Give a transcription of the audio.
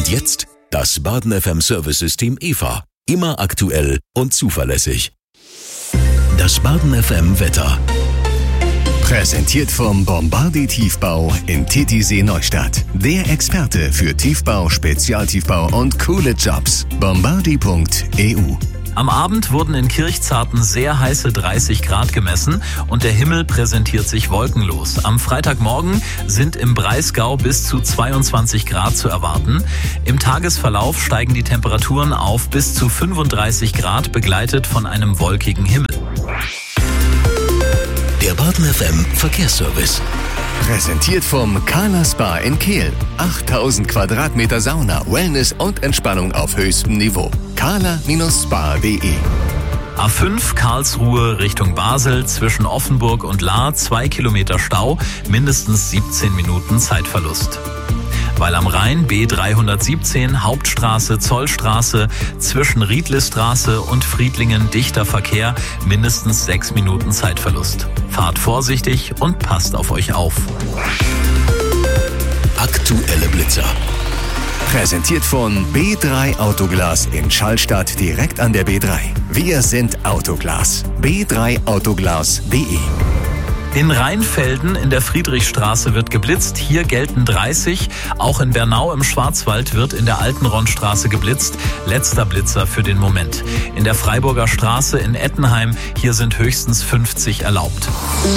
jetzt das Baden FM Service System EVA. Immer aktuell und zuverlässig. Das Baden FM Wetter. Präsentiert vom Bombardier Tiefbau in Titisee Neustadt. Der Experte für Tiefbau, Spezialtiefbau und coole Jobs. Bombardier.eu. Am Abend wurden in Kirchzarten sehr heiße 30 Grad gemessen und der Himmel präsentiert sich wolkenlos. Am Freitagmorgen sind im Breisgau bis zu 22 Grad zu erwarten. Im Tagesverlauf steigen die Temperaturen auf bis zu 35 Grad, begleitet von einem wolkigen Himmel. Der Baden FM Verkehrsservice. Präsentiert vom Kala Spa in Kehl. 8000 Quadratmeter Sauna, Wellness und Entspannung auf höchstem Niveau. kala-spa.de. A5 Karlsruhe Richtung Basel zwischen Offenburg und Lahr 2 Kilometer Stau, mindestens 17 Minuten Zeitverlust. Weil am Rhein B317 Hauptstraße Zollstraße zwischen Riedlisstraße und Friedlingen dichter Verkehr, mindestens 6 Minuten Zeitverlust. Fahrt vorsichtig und passt auf euch auf. Aktuelle Blitzer. Präsentiert von B3 Autoglas in Schallstadt direkt an der B3. Wir sind Autoglas. b3autoglas.de. In Rheinfelden in der Friedrichstraße wird geblitzt. Hier gelten 30. Auch in Bernau im Schwarzwald wird in der Altenronstraße geblitzt. Letzter Blitzer für den Moment. In der Freiburger Straße in Ettenheim, hier sind höchstens 50 erlaubt.